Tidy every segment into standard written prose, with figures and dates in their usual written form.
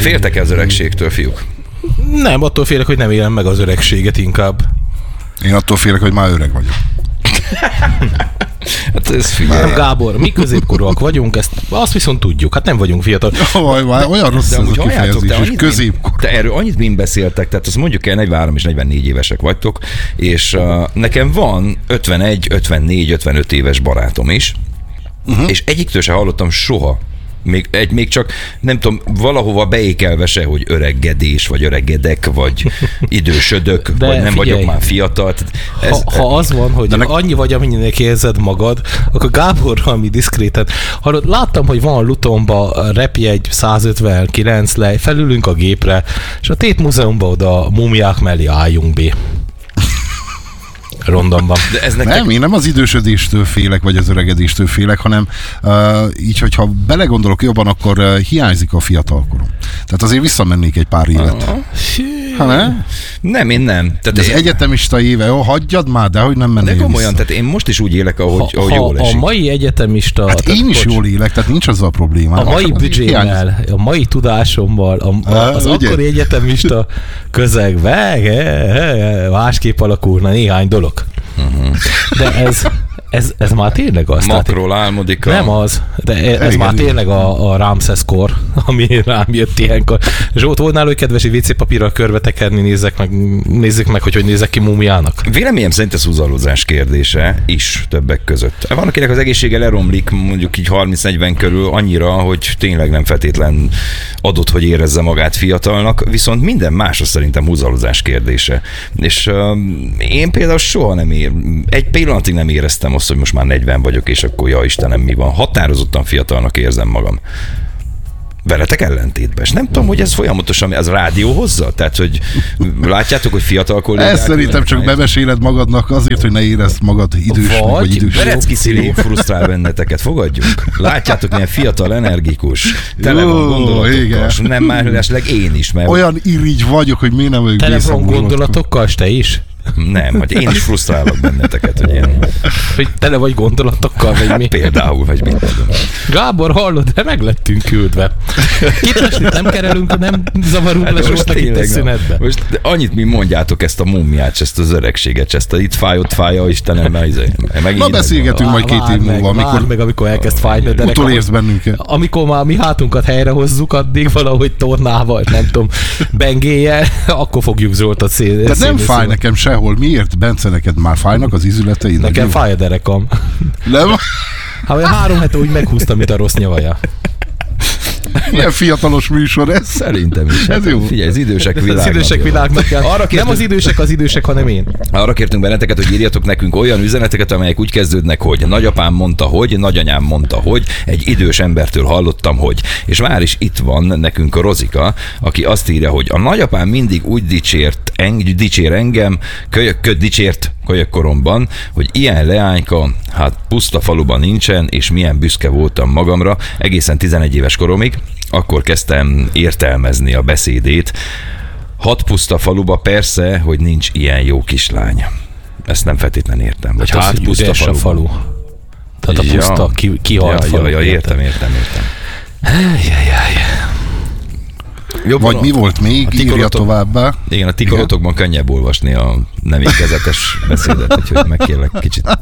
Féltek-e az öregségtől, fiúk? Nem, attól félek, hogy nem élem meg az öregséget inkább. Én attól félek, hogy már öreg vagyok. Hát ez figyelj. Nem, Gábor, mi középkorúak vagyunk, azt viszont tudjuk, hát nem vagyunk fiatal. Olyan rossz ez a kifejezés, és középkor. Te erről annyit mind beszéltek, tehát azt mondjuk el, 43 és 44 évesek vagytok, és nekem van 51, 54, 55 éves barátom is, és egyiktől se hallottam soha, még csak, nem tudom, valahova beékelve se, hogy öregedés, vagy öregedek, vagy idősödök, de vagy nem figyelj, vagyok már fiatal. Ha az van, hogy annyi vagy, amennyinek érzed magad, akkor Gáborral mi diszkréten. Hallod, láttam, hogy van Lutonba repjegy 159 le, felülünk a gépre, és a Tét Múzeumban oda a mumiák mellé álljunk be. Rondomban. De ez nektek... Nem, én nem az idősödéstől félek, vagy az öregedéstől félek, hanem így, hogyha belegondolok jobban, akkor hiányzik a fiatalkorom. Tehát azért visszamennék egy pár évet. Nem, én nem. Tehát az egyetemista éve, jó, hagyjad már, de hogy nem mennél. De komolyan, tehát én most is úgy élek, ahogy jól esik. A mai egyetemista... Hát én is jól élek, tehát nincs azzal a probléma. A mai büdzsémmel, a mai tudásommal, az akkori egyetemista közegben másképp alakulna néhány dolog. De ez már tényleg az. Makról álmodik. Nem az, de ez már tényleg a Ramszesz-kor, ami rám jött ilyenkor. Zsolt, volnál, hogy kedves WC papírral körbe tekerni, nézzük meg, hogy nézek ki múmiának. Véleményem szerint ez húzalozás kérdése is többek között. Van, akinek az egészsége leromlik, mondjuk így 30-40 körül annyira, hogy tényleg nem feltétlen adott, hogy érezze magát fiatalnak, viszont minden más szerintem húzalozás kérdése. És én például soha egy pillanatig nem éreztem azt, hogy most már 40 vagyok, és akkor ja Istenem, mi van? Határozottan fiatalnak érzem magam. Veletek ellentétben. És nem tudom, hogy ez folyamatosan az rádió hozza? Tehát, hogy látjátok, hogy fiatal kollégák... Ezt szerintem csak bemeséled magadnak azért, hogy ne érezd magad idősnek, vagy idősnek. Berecki Szili frusztrál benneteket, fogadjuk. Látjátok, milyen fiatal, energikus, tele van gondolatokkal, nem már esetleg én is, mert... Olyan irigy vagyok, hogy miért nem vagyok tele van gondolatokkal, te is? Nem, hogy én is frusztrálok benneteket, hogy ilyen... Hogy tele vagy gondolatokkal, vagy mi? Például, vagy mit tudom. Gábor, hallod, de meg lettünk küldve. Itt nem kerülünk, nem zavarunk le Zsoltak itt a szünetbe. Most annyit mi mondjátok ezt a mumiát, ezt az öregséget, ezt a itt fáj, ott fáj, Istenem, na beszélgetünk majd 2 év múlva, amikor elkezd fájni. Utolérsz bennünket. Amikor már mi hátunkat helyre hozzuk, addig valahogy tornával, nem tudom, bengélyel, akkor fogjuk Zsoltot szélni. Tehát nem fáj nekem sehol. Miért, Bence, neked már fájnak az izületeid? Nekem fáj a derekam. Nem? Hát 3 hete úgy meghúztam, mint a rossz nyavaja. Milyen fiatalos műsor ez? Szerintem is. Ez jó. Figyelj, az idősek világnak. Az idősek világnak kell. Nem az idősek, hanem én. Arra kértünk benneteket, hogy írjatok nekünk olyan üzeneteket, amelyek úgy kezdődnek, hogy nagyapám mondta, hogy, nagyanyám mondta, hogy, egy idős embertől hallottam, hogy. És már is itt van nekünk a Rozika, aki azt írja, hogy a nagyapám mindig úgy dicsér engem, dicsért kölyökkoromban, hogy ilyen leányka, hát puszta faluban nincsen, és milyen büszke voltam magamra, egészen 11 éves koromig, akkor kezdtem értelmezni a beszédét. 6 puszta faluba persze, hogy nincs ilyen jó kislány. Ezt nem feltétlenül értem. Vagy hát puszta falu. Tehát a puszta, kihalt falu. Ja, értem. Jobb vagy mi volt még? Írja továbbá. Igen, a tikorotokban könnyebb olvasni a nem ékezetes beszédet, úgyhogy megkérlek kicsit.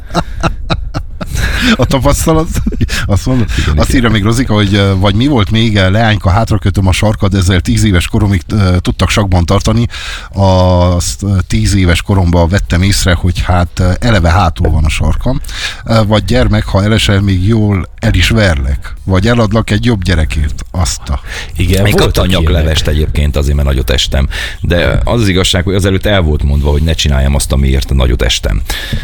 A tapasztalat? Azt mondod? Azt írja még Rozika, hogy vagy mi volt még, leányka, hátrakötöm a sarkad, ezzel 10 éves koromig tudtak sakban tartani. Azt 10 éves koromban vettem észre, hogy hát eleve hátul van a sarkam. Vagy gyermek, ha elesel, még jól el is verlek. Vagy eladlak egy jobb gyerekért. Igen, még kaptam nyaklevest egyébként azért, mert nagyot estem. De az igazság, hogy azelőtt el volt mondva, hogy ne csináljam azt, amiért nagyot estem.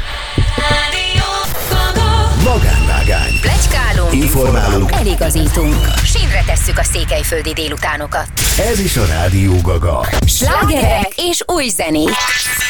Magánvágány. Pletykálunk. Informálunk. Eligazítunk. Sínre tesszük a székelyföldi délutánokat. Ez is a Rádió Gaga. Slágerek és új zenék.